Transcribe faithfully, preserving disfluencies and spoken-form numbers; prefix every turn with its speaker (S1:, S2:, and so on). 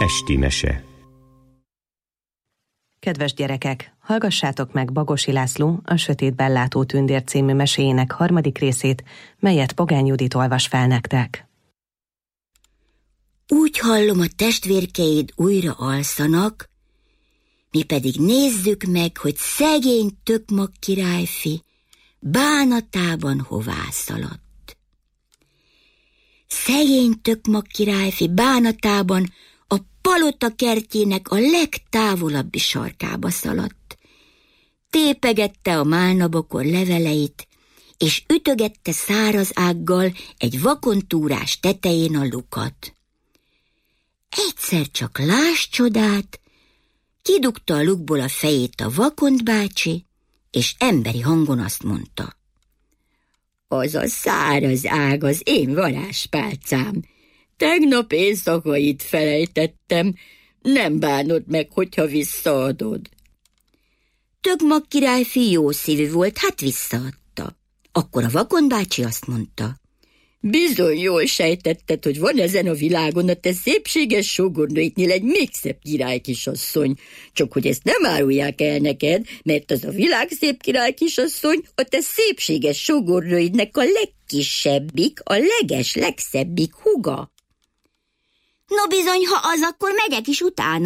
S1: Esti mese.
S2: Kedves gyerekek, hallgassátok meg Bagosi László a Sötét Bellátó tündér című meséjének harmadik részét, melyet Pogány Judit olvas fel nektek.
S3: Úgy hallom, a testvérkeid újra alszanak, mi pedig nézzük meg, hogy szegény Tökmag királyfi bánatában hová szaladt. Szegény Tökmag királyfi bánatában a palota kertjének a legtávolabbi sarkába szaladt. Tépegette a málnabokor leveleit, és ütögette száraz ággal egy vakontúrás tetején a lukat. Egyszer csak láss csodát, kidugta a lukból a fejét a vakond bácsi, és emberi hangon azt mondta: az a száraz ág az én varázspálcám. Tegnap éjszaka itt felejtettem, nem bánod meg, hogyha visszaadod. Tökmag királyfi jó szívű volt, hát visszaadta. Akkor a vakond bácsi azt mondta: bizony jól sejtetted, hogy van ezen a világon a te szépséges sógornőidnél egy még szebb királykisasszony, csak hogy ezt nem árulják el neked, mert az a világszép királykisasszony a te szépséges sógornőidnek a legkisebbik, a leges, legszebbik húga. No bizony, ha az, akkor megyek is utána.